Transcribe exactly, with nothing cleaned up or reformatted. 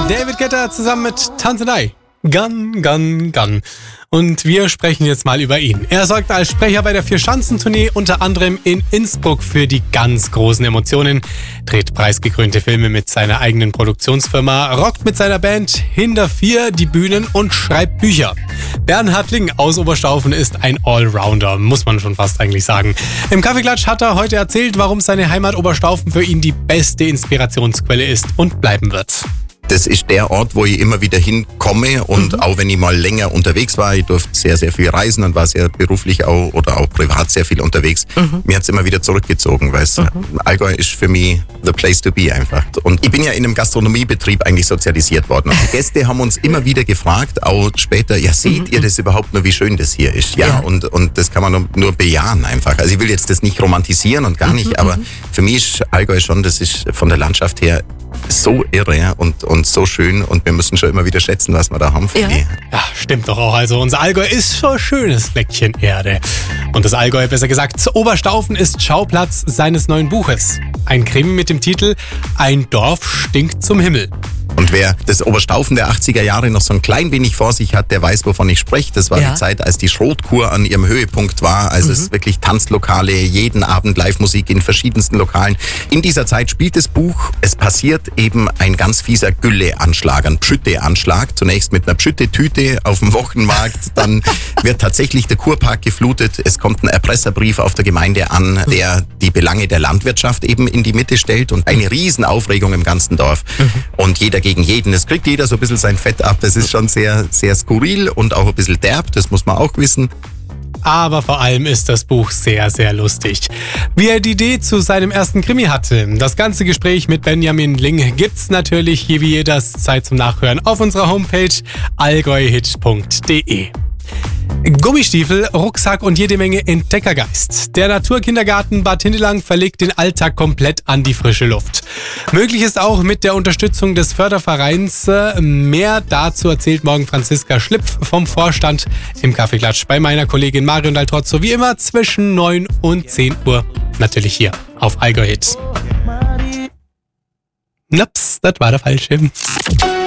David Guetta zusammen mit Tanzanai. Gun, Gun, Gun. Und wir sprechen jetzt mal über ihn. Er sorgt als Sprecher bei der Vier-Schanzentournee unter anderem in Innsbruck für die ganz großen Emotionen, dreht preisgekrönte Filme mit seiner eigenen Produktionsfirma, rockt mit seiner Band Hinter vier die Bühnen und schreibt Bücher. Bernhard Ling aus Oberstaufen ist ein Allrounder, muss man schon fast eigentlich sagen. Im Kaffeeklatsch hat er heute erzählt, warum seine Heimat Oberstaufen für ihn die beste Inspirationsquelle ist und bleiben wird. Das ist der Ort, wo ich immer wieder hinkomme und mhm. auch wenn ich mal länger unterwegs war, ich durfte sehr, sehr viel reisen und war sehr beruflich auch oder auch privat sehr viel unterwegs. Mhm. Mir hat es immer wieder zurückgezogen, weil es, mhm. Allgäu ist für mich the place to be einfach. Und ich bin ja in einem Gastronomiebetrieb eigentlich sozialisiert worden. Und die Gäste haben uns immer wieder gefragt, auch später, ja, seht mhm. ihr das überhaupt nur, wie schön das hier ist? Ja, ja. Und, und das kann man nur, nur bejahen einfach. Also ich will jetzt das nicht romantisieren und gar nicht, mhm. aber für mich ist Allgäu schon, das ist von der Landschaft her so irre und, und so schön und wir müssen schon immer wieder schätzen, was wir da haben. Ja. ja, stimmt doch auch. Also unser Allgäu ist schon ein schönes Fleckchen Erde. Und das Allgäu, besser gesagt, Oberstaufen ist Schauplatz seines neuen Buches. Ein Krimi mit dem Titel Ein Dorf stinkt zum Himmel. Und wer das Oberstaufen der achtziger Jahre noch so ein klein wenig vor sich hat, der weiß, wovon ich spreche. Das war ja. die Zeit, als die Schrotkur an ihrem Höhepunkt war, als mhm. es wirklich Tanzlokale, jeden Abend Live-Musik in verschiedensten Lokalen. In dieser Zeit spielt das Buch, es passiert eben ein ganz fieser Gülleanschlag, ein Pschütte-Anschlag. Zunächst mit einer Pschütte-Tüte auf dem Wochenmarkt, dann wird tatsächlich der Kurpark geflutet. Es kommt ein Erpresserbrief auf der Gemeinde an, der die Belange der Landwirtschaft eben in die Mitte stellt und eine Riesenaufregung im ganzen Dorf. Mhm. Und jeder gegen jeden. Es kriegt jeder so ein bisschen sein Fett ab. Es ist schon sehr, sehr skurril und auch ein bisschen derb, das muss man auch wissen. Aber vor allem ist das Buch sehr, sehr lustig. Wie er die Idee zu seinem ersten Krimi hatte, das ganze Gespräch mit Benjamin Ling gibt's natürlich hier wie jederzeit zum Nachhören auf unserer Homepage allgäuhit punkt de. Gummistiefel, Rucksack und jede Menge Entdeckergeist. Der Naturkindergarten Bad Hindelang verlegt den Alltag komplett an die frische Luft. Möglich ist auch mit der Unterstützung des Fördervereins. Mehr dazu erzählt morgen Franziska Schlipf vom Vorstand im Kaffeeklatsch bei meiner Kollegin Marion Daltrozzo, wie immer zwischen neun und zehn Uhr. Natürlich hier auf Allgäu Hit. Naps, das war der Fallschirm.